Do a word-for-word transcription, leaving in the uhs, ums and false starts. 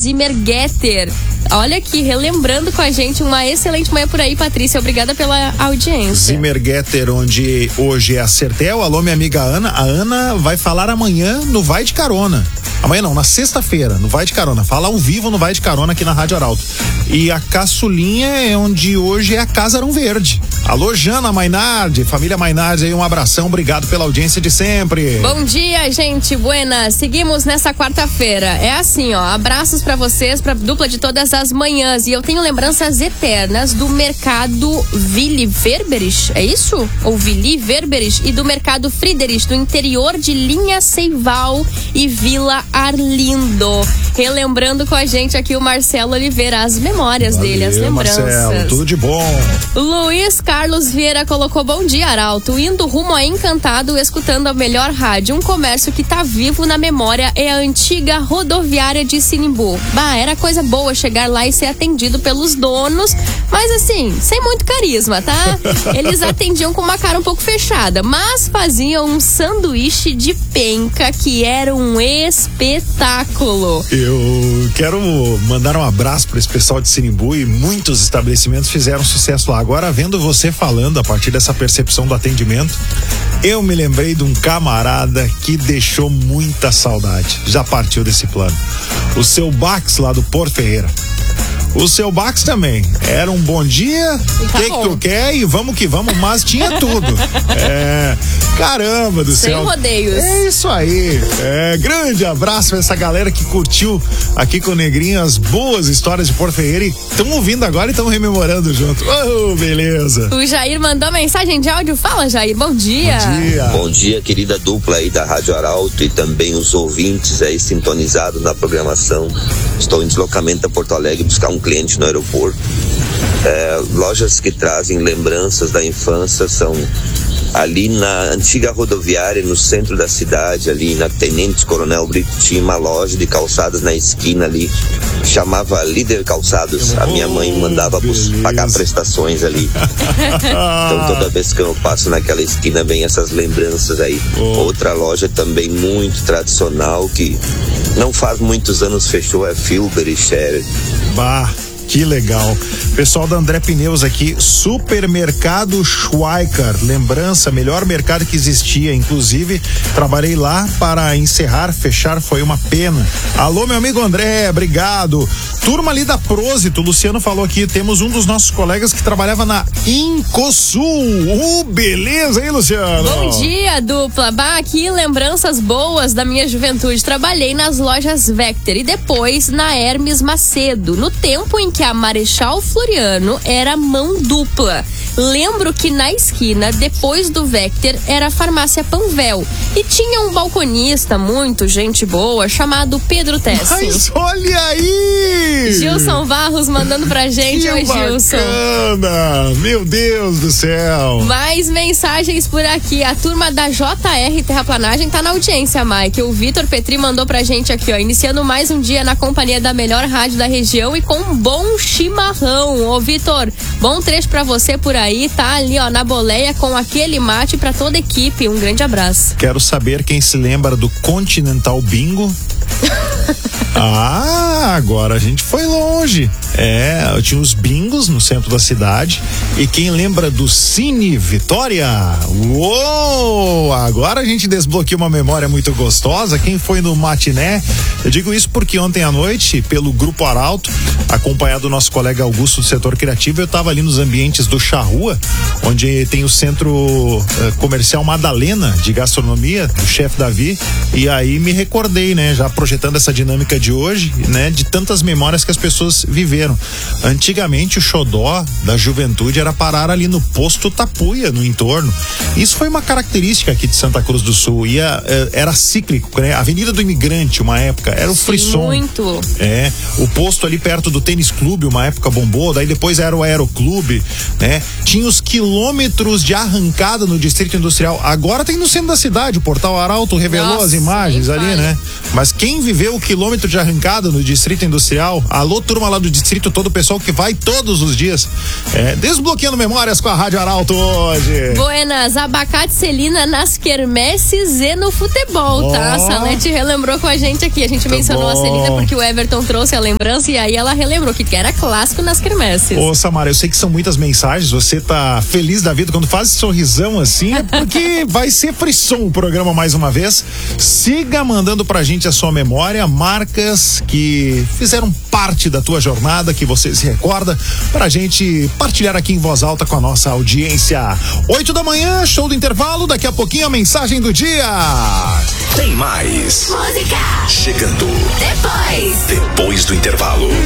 Zimmergetter. Olha aqui, relembrando com a gente, uma excelente manhã por aí, Patrícia. Obrigada pela audiência. Zimmergetter, onde hoje é a Sertel. Alô, minha amiga Ana. A Ana vai falar amanhã no Vai de Carona. Amanhã não, na sexta-feira, no Vai de Carona. Fala ao vivo no Vai de Carona aqui na Rádio Arauto. E a caçulinha é onde hoje é a Casa Arão Verde. Alô, Jana Mainardi, família Mainardi aí, um abração, obrigado pela audiência de sempre. Bom dia, gente, buenas. Seguimos nessa quarta-feira. É assim, ó, abraços pra vocês, pra dupla de todas as manhãs. E eu tenho lembranças eternas do mercado Willy Verberich, é isso? Ou Willy Verberich, e do mercado Friedrich, do interior de Linha Ceival e Vila Arlindo. Relembrando com a gente aqui o Marcelo Oliveira, as memórias Valeu, dele, as lembranças. Marcelo, tudo de bom. Luiz Carlos Vieira colocou: bom dia, Arauto. Indo rumo a Encantado, escutando a melhor rádio. Um comércio que tá vivo na memória é a antiga rodoviária de Sinimbu. Bah, era coisa boa chegar lá e ser atendido pelos donos, mas assim, sem muito carisma, tá? Eles atendiam com uma cara um pouco fechada, mas faziam um sanduíche de penca que era um espetáculo. Eu quero mandar um abraço para esse pessoal de Sinimbu, e muitos estabelecimentos fizeram sucesso lá. Agora, vendo você falando a partir dessa percepção do atendimento, eu me lembrei de um camarada que deixou muita saudade. Já partiu desse plano. O seu Bax lá do Porto Ferreira. O seu Bax também. Era um bom dia, o tá que, que tu quer e vamos que vamos, mas tinha tudo. É, caramba do Sem céu. Sem rodeios. É isso aí. É, grande abraço pra essa galera que curtiu aqui com o Negrinho as boas histórias de Porto Ferreira e estão ouvindo agora e estão rememorando junto. Oh, beleza. O Jair mandou mensagem de áudio. Fala, Jair, bom dia. Bom dia. Bom dia, querida dupla aí da Rádio Arauto e também os ouvintes aí sintonizados na programação. Estou em deslocamento a Porto Alegre buscar um cliente no aeroporto. É, lojas que trazem lembranças da infância são ali na antiga rodoviária, no centro da cidade, ali na Tenente Coronel Brito, tinha uma loja de calçados na esquina ali, chamava Líder Calçados. A minha mãe mandava oh, pagar prestações ali. Então toda vez que eu passo naquela esquina vem essas lembranças aí. Oh. Outra loja também muito tradicional que não faz muitos anos fechou é Filber e Scherer. Bah, que legal. Pessoal da André Pneus aqui, Supermercado Schweiker, lembrança, melhor mercado que existia, inclusive trabalhei lá para encerrar, fechar foi uma pena. Alô, meu amigo André, obrigado. Turma ali da Prósito, o Luciano falou aqui, temos um dos nossos colegas que trabalhava na Incosul. Uh, beleza, hein, Luciano? Bom dia, dupla. Bah, aqui lembranças boas da minha juventude. Trabalhei nas lojas Vector e depois na Hermes Macedo, no tempo em que a Marechal Floriano era mão dupla. Lembro que na esquina, depois do Vector, era a farmácia Panvel. E tinha um balconista muito gente boa, chamado Pedro Tessin. Mas olha aí! Gilson Barros mandando pra gente. Que Oi, Gilson. Bacana! Meu Deus do céu! Mais mensagens por aqui. A turma da J R Terraplanagem tá na audiência, Mike. O Vitor Petri mandou pra gente aqui, ó. Iniciando mais um dia na companhia da melhor rádio da região e com um bom chimarrão. Ô, Vitor, bom trecho pra você por aí. Tá ali, ó, na boleia com aquele mate pra toda a equipe. Um grande abraço. Quero saber quem se lembra do Continental Bingo. Ah, agora a gente foi longe. É, eu tinha os bingos no centro da cidade. E quem lembra do Cine Vitória? Uou! Agora a gente desbloqueou uma memória muito gostosa. Quem foi no matiné? Eu digo isso porque ontem à noite, pelo Grupo Arauto, acompanhado do nosso colega Augusto do setor criativo, eu estava ali nos ambientes do Charrua, onde tem o centro uh, comercial Madalena de gastronomia, do chefe Davi, e aí me recordei, né, já projetando essa dinâmica de hoje, né, de tantas memórias que as pessoas viveram. Antigamente o xodó da juventude era parar ali no posto Tapuia, no entorno. Isso foi uma característica aqui de Santa Cruz do Sul, e a, era cíclico, né? Avenida do Imigrante, uma época, era o frisson. Muito. É, o posto ali perto do Tênis Clube, uma época bombou, daí depois era o Aeroclube, né? Tinha os quilômetros de arrancada no Distrito Industrial. Agora tem no centro da cidade, o Portal Arauto revelou Nossa, as imagens ali, né? Mas quem viveu quilômetro de arrancada no Distrito Industrial. Alô, turma lá do distrito, todo o pessoal que vai todos os dias. É, desbloqueando memórias com a Rádio Arauto hoje. Buenas, abacate Celina nas quermesses e no futebol, oh. tá? A Salete relembrou com a gente aqui. A gente Muito mencionou bom. a Celina porque o Everton trouxe a lembrança e aí ela relembrou que era clássico nas quermesses. Ô, Samara, eu sei que são muitas mensagens, você tá feliz da vida quando faz esse sorrisão assim, é porque vai ser frisson o programa mais uma vez. Siga mandando pra gente a sua memória, marcas que fizeram parte da tua jornada, que você se recorda, pra gente partilhar aqui em voz alta com a nossa audiência. Oito da manhã, show do intervalo, daqui a pouquinho a mensagem do dia. Tem mais. Música. Chegando. Depois. Depois do intervalo.